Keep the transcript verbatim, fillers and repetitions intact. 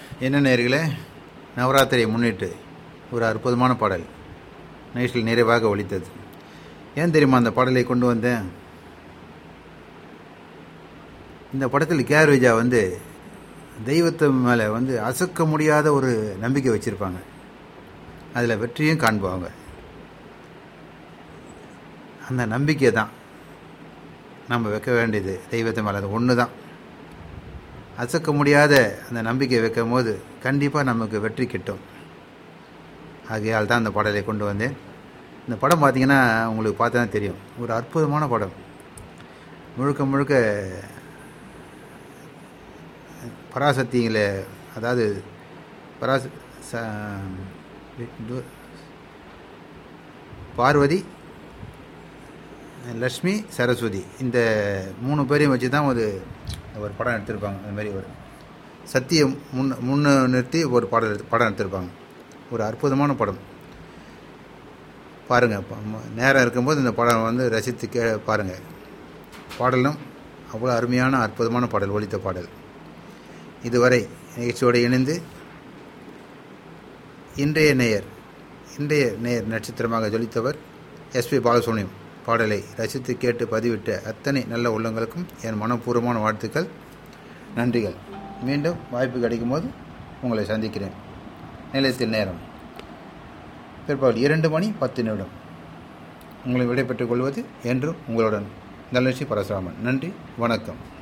என்ன நேயர்களே, நவராத்திரியை முன்னிட்டு ஒரு அற்புதமான பாடல் நைட்டில் நிறைவாக ஒலித்தது. ஏன் தெரியுமா அந்த பாடலை கொண்டு வந்தேன்? இந்த படத்தில் கே ஆர் விஜயா வந்து தெய்வத்து மேலே வந்து அசைக்க முடியாத ஒரு நம்பிக்கை வச்சுருப்பாங்க. அதில் வெற்றியும் காண்பாங்க. அந்த நம்பிக்கை தான் நம்ம வைக்க வேண்டியது. தெய்வத்து மேலே அது ஒன்று தான். அசைக்க முடியாத அந்த நம்பிக்கை வைக்கும் போது கண்டிப்பாக நமக்கு வெற்றி கிட்டும். ஆகையால் தான் அந்த பாடலை கொண்டு வந்தேன். இந்த படம் பார்த்திங்கன்னா உங்களுக்கு பார்த்தா தான் தெரியும், ஒரு அற்புதமான படம். முழுக்க முழுக்க பராசக்தியில், அதாவது பராச பார்வதி, லக்ஷ்மி, சரஸ்வதி, இந்த மூணு பேரையும் வச்சு தான் ஒரு ஒரு படம் எடுத்திருப்பாங்க. அது மாதிரி ஒரு சத்தியை முன் முன்ன நிறுத்தி ஒரு பாடல் எடுத்து படம் எடுத்திருப்பாங்க. ஒரு அற்புதமான படம். பாருங்கள், நேரம் இருக்கும்போது இந்த படம் வந்து ரசித்து கே பாருங்கள். பாடலும் அவ்வளோ அருமையான அற்புதமான பாடல், ஒலித்த பாடல். இதுவரை நிகழ்ச்சியோடு இணைந்து இன்றைய நேயர் இன்றைய நேயர் நட்சத்திரமாக ஜொலித்தவர் எஸ்பி பாலசுப்ரமணியம். பாடலை ரசித்து கேட்டு பதிவிட்ட அத்தனை நல்ல உள்ளங்களுக்கும் என் மனப்பூர்வமான வாழ்த்துக்கள், நன்றிகள். மீண்டும் வாய்ப்பு கிடைக்கும் போது உங்களை சந்திக்கிறேன். நிலையத்தில் நேரம் பிற்பகல் இரண்டு மணி பத்து நிமிடம். உங்களை விடைபெற்றுக் கொள்வது என்றும் உங்களுடன் தனலட்சுமி பரசுராமன். நன்றி, வணக்கம்.